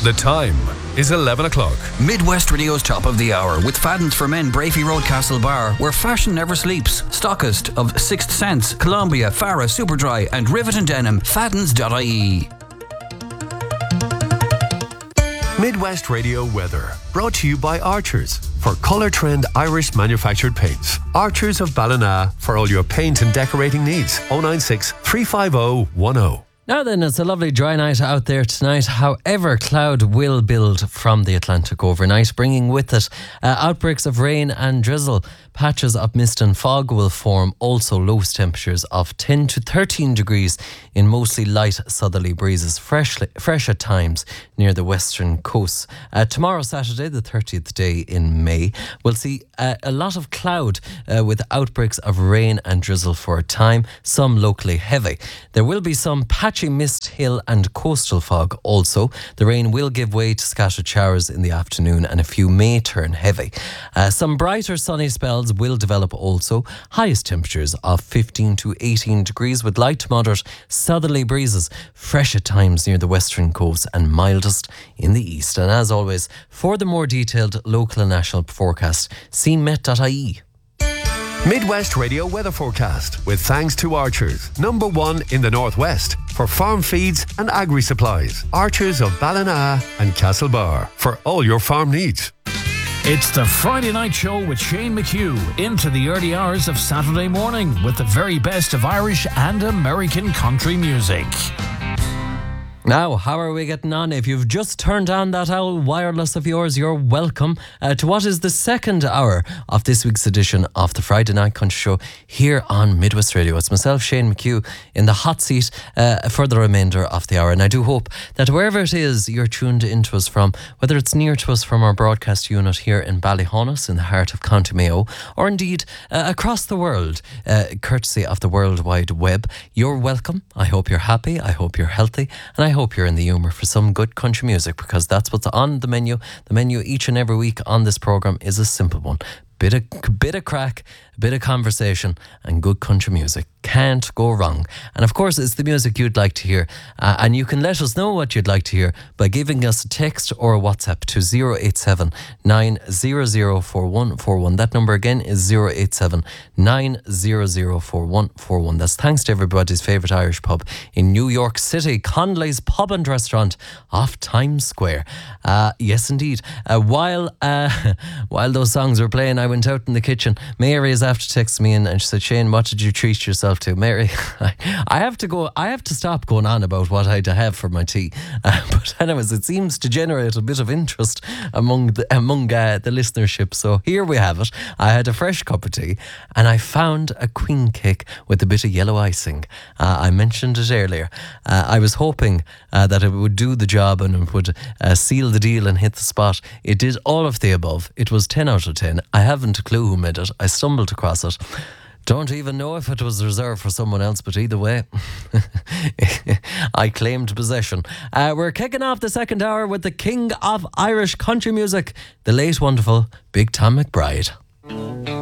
The time is 11 o'clock. Midwest Radio's Top of the Hour with Fadden's for Men, Brafey Road, Castlebar, where fashion never sleeps. Stockist of Sixth Sense, Columbia, Farah, Superdry and Rivet and Denim. Faddens.ie. Midwest Radio weather, brought to you by Archers. For Colour Trend Irish manufactured paints. Archers of Ballina for all your paint and decorating needs. 096 350 10. Now then, it's a lovely dry night out there tonight. However, cloud will build from the Atlantic overnight, bringing with it outbreaks of rain and drizzle. Patches of mist and fog will form. Also, lowest temperatures of 10 to 13 degrees in mostly light southerly breezes, fresh at times near the western coast. Tomorrow, Saturday, the 30th day in May, we'll see a lot of cloud with outbreaks of rain and drizzle for a time, some locally heavy. There will be some patchy mist, hill and coastal fog also. The rain will give way to scattered showers in the afternoon and a few may turn heavy. Some brighter sunny spells will develop also. Highest temperatures of 15 to 18 degrees with light to moderate southerly breezes, fresh at times near the western coast and mildest in the east. And as always, for the more detailed local and national forecast, see met.ie. Midwest Radio weather forecast with thanks to Archers, #1 in the Northwest for farm feeds and agri-supplies. Archers of Ballina and Castlebar for all your farm needs. It's the Friday Night Show with Shane McHugh into the early hours of Saturday morning with the very best of Irish and American country music. Now, how are we getting on? If you've just turned on that owl wireless of yours, you're welcome to what is the second hour of this week's edition of the Friday Night Country Show here on Midwest Radio. It's myself, Shane McHugh, in the hot seat for the remainder of the hour. And I do hope that wherever it is you're tuned into us from, whether it's near to us from our broadcast unit here in Ballyhonus, in the heart of County Mayo, or indeed across the world, courtesy of the World Wide Web, you're welcome. I hope you're happy. I hope you're healthy. And I hope you're in the humour for some good country music, because that's what's on the menu. The menu each and every week on this programme is a simple one. Bit of crack, a bit of conversation and good country music. Can't go wrong. And of course, it's the music you'd like to hear. And you can let us know what you'd like to hear by giving us a text or a WhatsApp to 087 900 4141. That number again is 087 900 4141. That's thanks to everybody's favourite Irish pub in New York City, Conley's Pub and Restaurant off Times Square. Yes, indeed. While those songs were playing, I went out in the kitchen. Mary is after texting me in and she said, Shane, what did you treat yourself to? Mary, I have to stop going on about what I had to have for my tea. But anyways, it seems to generate a bit of interest among the listenership. So here we have it. I had a fresh cup of tea and I found a queen cake with a bit of yellow icing. I mentioned it earlier. I was hoping that it would do the job and it would seal the deal and hit the spot. It did all of the above. It was 10 out of 10. I haven't a clue who made it. I stumbled across it. Don't even know if it was reserved for someone else, but either way, I claimed possession. We're kicking off the second hour with the king of Irish country music, the late wonderful Big Tom McBride.